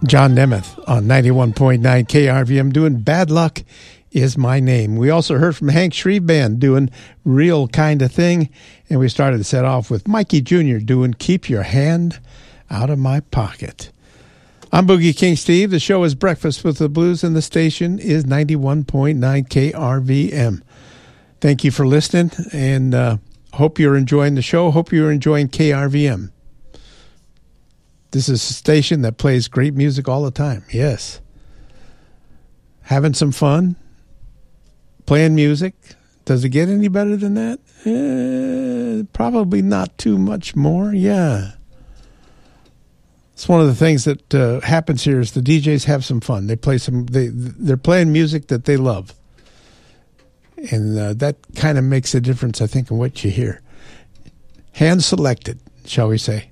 John Nemeth on 91.9 KRVM doing Bad Luck Is My Name. We also heard from Hank Shreve Band doing Real Kind of Thing. And we started the set off with Mikey Jr. doing Keep Your Hand Out of My Pocket. I'm Boogie King Steve. The show is Breakfast with the Blues, and the station is 91.9 KRVM. Thank you for listening, and hope you're enjoying the show. Hope you're enjoying KRVM. This is a station that plays great music all the time. Yes. Having some fun. Playing music. Does it get any better than that? Probably not too much more. Yeah. It's one of the things that happens here is the DJs have some fun. They play they're playing music that they love. And that kind of makes a difference, I think, in what you hear. Hand selected, shall we say.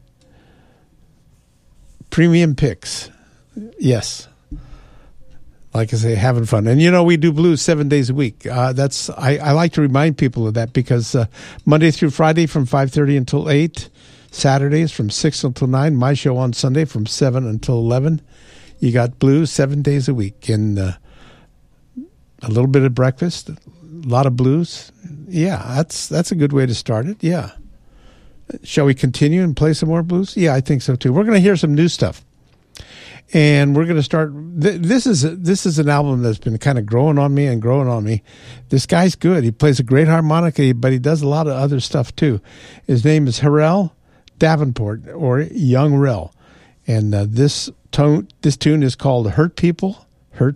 Premium picks. Yes. Like I say, having fun. And, you know, we do blues 7 days a week. I like to remind people of that because Monday through Friday from 5:30 until 8. Saturdays from 6 until 9. My show on Sunday from 7 until 11. You got blues 7 days a week. And a little bit of breakfast, a lot of blues. Yeah, that's a good way to start it. Yeah. Shall we continue and play some more blues? Yeah, I think so too. We're going to hear some new stuff. And we're going to start. This is an album that's been kind of growing on me. This guy's good. He plays a great harmonica, but he does a lot of other stuff too. His name is Harrell Davenport, or Young Rel. And this tune is called Hurt People on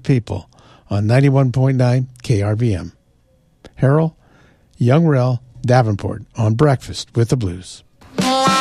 91.9 KRVM. Harrell, Young Rel, Davenport on Breakfast with the Blues.